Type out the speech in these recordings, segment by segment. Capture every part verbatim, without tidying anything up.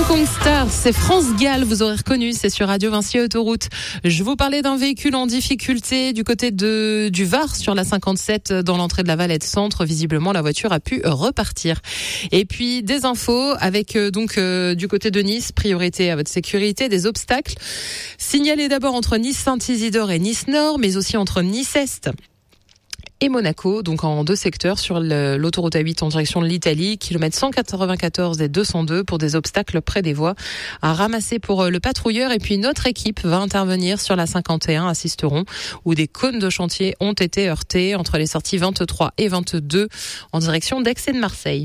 Hong Kong Star, c'est France Gall, vous aurez reconnu, c'est sur Radio Vinci Autoroute. Je vous parlais d'un véhicule en difficulté du côté de du Var sur la cinquante-sept dans l'entrée de la Valette Centre. Visiblement, la voiture a pu repartir. Et puis des infos avec euh, donc euh, du côté de Nice, priorité à votre sécurité, des obstacles signalés d'abord entre Nice-Saint-Isidore et Nice-Nord, mais aussi entre Nice-Est et Monaco, donc en deux secteurs sur le, l'autoroute A huit en direction de l'Italie, kilomètres cent quatre-vingt-quatorze et deux cent deux pour des obstacles près des voies à ramasser pour le patrouilleur. Et puis notre équipe va intervenir sur la cinquante et un à Sisteron où des cônes de chantier ont été heurtés entre les sorties vingt-trois et vingt-deux en direction d'Aix et de Marseille.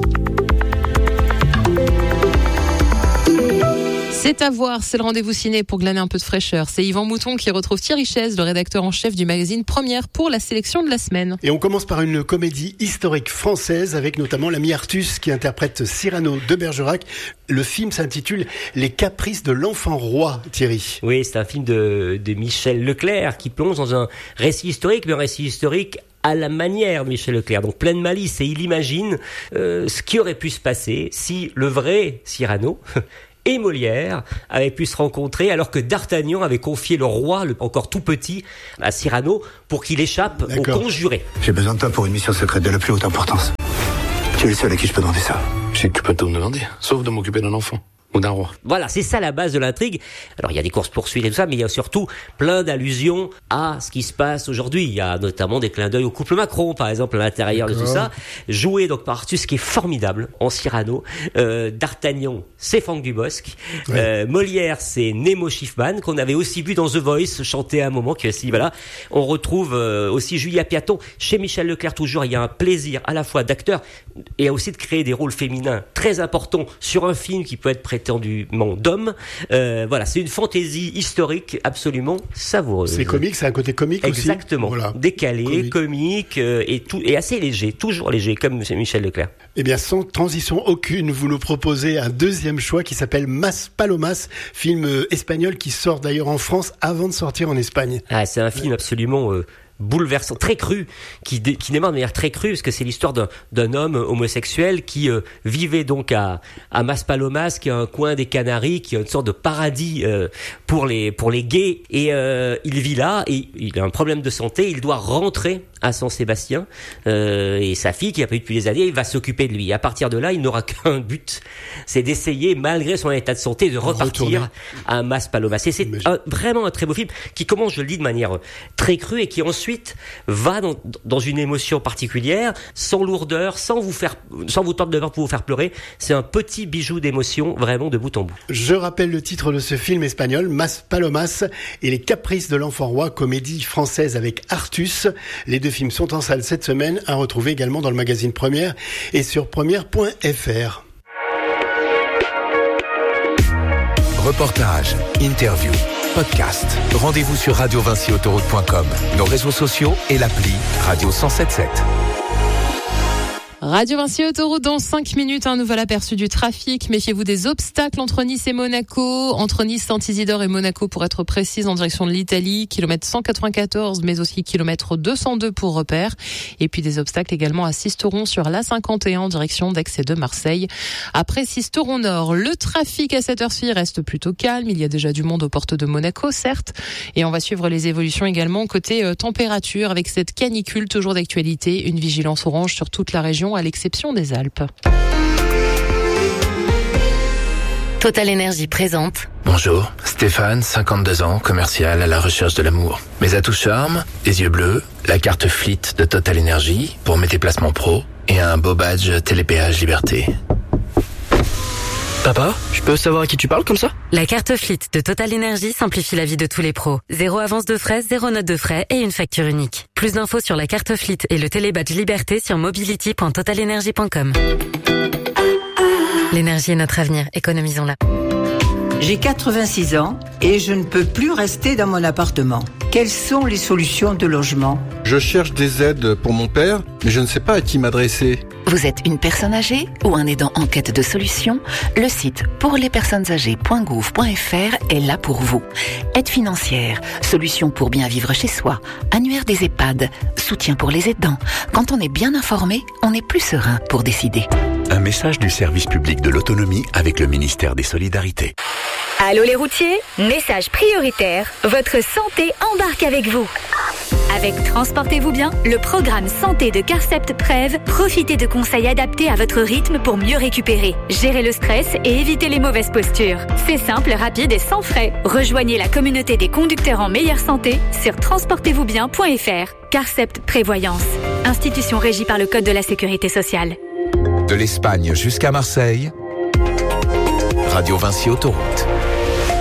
C'est à voir, c'est le rendez-vous ciné pour glaner un peu de fraîcheur. C'est Yvan Mouton qui retrouve Thierry Chaise, le rédacteur en chef du magazine Première, pour la sélection de la semaine. Et on commence par une comédie historique française avec notamment l'ami Artus qui interprète Cyrano de Bergerac. Le film s'intitule Les Caprices de l'Enfant Roi, Thierry. Oui, c'est un film de, de Michel Leclerc qui plonge dans un récit historique, mais un récit historique à la manière de Michel Leclerc, donc plein de malice, et il imagine euh, ce qui aurait pu se passer si le vrai Cyrano et Molière avaient pu se rencontrer alors que D'Artagnan avait confié le roi, le, encore tout petit, à Cyrano pour qu'il échappe D'accord. au conjuré. J'ai besoin de toi pour une mission secrète de la plus haute importance. Tu es le seul à qui je peux demander ça. Je sais que tu peux tout me demander, sauf de m'occuper d'un enfant. Ou d'un roi. Voilà, c'est ça la base de l'intrigue. Alors il y a des courses-poursuites et tout ça, mais il y a surtout plein d'allusions à ce qui se passe aujourd'hui. Il y a notamment des clins d'œil au couple Macron, par exemple, à l'intérieur D'accord. de tout ça. Joué donc par Artus, qui est formidable, en Cyrano. Euh, D'Artagnan, c'est Franck Dubosc. Ouais. Euh, Molière, c'est Nemo Schiffman, qu'on avait aussi vu dans The Voice, chanter à un moment. Qui aussi, voilà. On retrouve euh, aussi Julia Piaton. Chez Michel Leclerc, toujours, il y a un plaisir à la fois d'acteur et aussi de créer des rôles féminins très importants sur un film qui peut être prétendument d'homme. Euh, voilà, c'est une fantaisie historique absolument savoureuse. C'est comique, c'est un côté comique Exactement. aussi. Exactement. Voilà. Décalé, comique, comique euh, et tout, et assez léger, toujours léger, comme Michel Leclerc. Eh bien, sans transition aucune, vous nous proposez un deuxième choix qui s'appelle Mas Palomas, film espagnol qui sort d'ailleurs en France avant de sortir en Espagne. Ah, c'est un film absolument euh, bouleversant, très cru, qui, dé, qui démarre de manière très crue, parce que c'est l'histoire d'un, d'un homme homosexuel qui euh, vivait donc à, à Maspalomas, qui est un coin des Canaries, qui est une sorte de paradis euh, pour les pour les gays, et euh, il vit là, et il a un problème de santé, il doit rentrer à San Sébastien, euh, et sa fille qui a pas eu depuis des années, il va s'occuper de lui. À partir de là, il n'aura qu'un but, c'est d'essayer, malgré son état de santé, de repartir Retourner. à Maspalomas. Et c'est un, vraiment un très beau film qui commence, je le dis, de manière très crue et qui ensuite va dans, dans une émotion particulière, sans lourdeur, sans vous faire, sans vous tenter de peur pour vous faire pleurer. C'est un petit bijou d'émotion, vraiment de bout en bout. Je rappelle le titre de ce film espagnol, Mas Palomas et les Caprices de l'Enfant Roi, comédie française avec Artus. Les deux films sont en salle cette semaine, à retrouver également dans le magazine Première et sur première point f r. Reportage, interview, podcast. Rendez-vous sur radio vinci autoroute point com, nos réseaux sociaux et l'appli Radio cent soixante-dix-sept. Radio Vinci Autoroute dans cinq minutes, un nouvel aperçu du trafic. Méfiez-vous des obstacles entre Nice et Monaco, entre Nice, Saint-Isidore et Monaco pour être précise en direction de l'Italie, kilomètre cent quatre-vingt-quatorze mais aussi kilomètre deux cent deux pour repère. Et puis des obstacles également à Sisteron sur l'A cinquante et un en direction d'Aix et de Marseille. Après Sisteron Nord, le trafic à cette heure-ci reste plutôt calme. Il y a déjà du monde aux portes de Monaco, certes. Et on va suivre les évolutions également côté euh, température avec cette canicule toujours d'actualité. Une vigilance orange sur toute la région à l'exception des Alpes. Total Énergie présente. Bonjour, Stéphane, cinquante-deux ans, commercial à la recherche de l'amour. Mes atouts charme, les yeux bleus, la carte Fleet de Total Énergie pour mes déplacements pro et un beau badge Télépéage Liberté. Papa, je peux savoir à qui tu parles comme ça ? La carte Fleet de Total Énergie simplifie la vie de tous les pros. Zéro avance de frais, zéro note de frais et une facture unique. Plus d'infos sur la carte Fleet et le télébadge Liberté sur mobility point total energy point com. L'énergie est notre avenir, économisons-la. J'ai quatre-vingt-six ans et je ne peux plus rester dans mon appartement. Quelles sont les solutions de logement ? Je cherche des aides pour mon père, mais je ne sais pas à qui m'adresser. Vous êtes une personne âgée ou un aidant en quête de solutions ? Le site pour les personnes âgées point gouv point f r est là pour vous. Aide financière, solutions pour bien vivre chez soi, annuaire des EHPAD, soutien pour les aidants. Quand on est bien informé, on est plus serein pour décider. Un message du service public de l'autonomie avec le ministère des Solidarités. Allô les routiers, message prioritaire, votre santé embarque avec vous. Avec Transportez-vous bien, le programme santé de Carcept Prev, profitez de conseils adaptés à votre rythme pour mieux récupérer, gérer le stress et éviter les mauvaises postures. C'est simple, rapide et sans frais. Rejoignez la communauté des conducteurs en meilleure santé sur transportez vous bien point f r. Carcept Prévoyance, institution régie par le Code de la Sécurité sociale. De l'Espagne jusqu'à Marseille, Radio Vinci Autoroute.